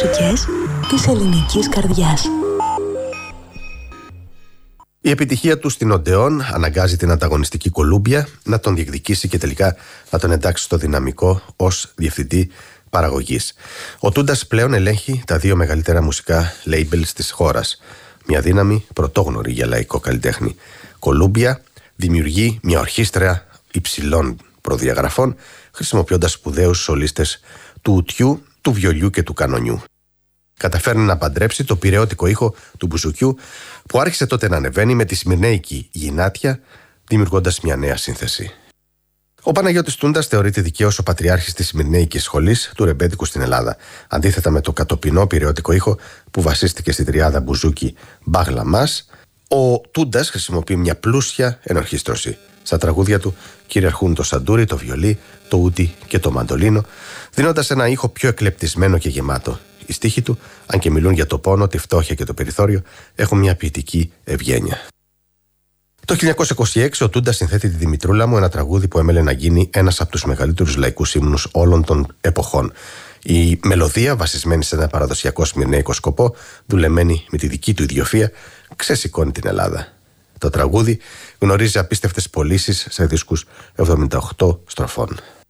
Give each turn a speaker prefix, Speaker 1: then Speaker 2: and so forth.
Speaker 1: μουσικές της ελληνικής καρδιάς.
Speaker 2: Η επιτυχία του στην Οντεόν αναγκάζει την ανταγωνιστική Κολούμπια να τον διεκδικήσει και τελικά να τον εντάξει στο δυναμικό ως διευθυντή παραγωγής. Ο Τούντας πλέον ελέγχει τα δύο μεγαλύτερα μουσικά labels της χώρας. Μια δύναμη πρωτόγνωρη για λαϊκό καλλιτέχνη. Κολούμπια δημιουργεί μια ορχήστρα υψηλών προδιαγραφών, χρησιμοποιώντας σπουδαίους σολίστες του ουτιού, του βιολιού και του κανονιού. Καταφέρνει να παντρέψει το πειραιώτικο ήχο του μπουζουκιού που άρχισε τότε να ανεβαίνει με τη σμυρνέικη γυνάτια, δημιουργώντας μια νέα σύνθεση. Ο Παναγιώτης Τούντας θεωρείται δικαίως ο πατριάρχης της σμυρνέικης σχολής του ρεμπέτικου στην Ελλάδα, αντίθετα με το κατοπινό πειραιώτικο ήχο που βασίστηκε στη τριάδα μπουζούκι μπάγλα μας. Ο Τούντας χρησιμοποιεί μια πλούσια ενορχήστρωση. Στα τραγούδια του κυριαρχούν το σαντούρι, το βιολί, το ούτι και το μαντολίνο, δίνοντας ένα ήχο πιο εκλεπτισμένο και γεμάτο. Οι στίχοι του, αν και μιλούν για το πόνο, τη φτώχεια και το περιθώριο, έχουν μια ποιητική ευγένεια. Το 1926 ο Τούντας συνθέτει τη Δημητρούλα μου, ένα τραγούδι που έμελε να γίνει ένας από τους μεγαλύτερους λαϊκούς ύμνους όλων των εποχών. Η μελωδία, βασισμένη σε ένα παραδοσιακό σμυρνέικο σκοπό, δουλεμένη με τη δική του ιδιοφυΐα, ξεσηκώνει την Ελλάδα. Το τραγούδι γνωρίζει απίστευτες πωλήσεις σε δίσκους 78 στροφών.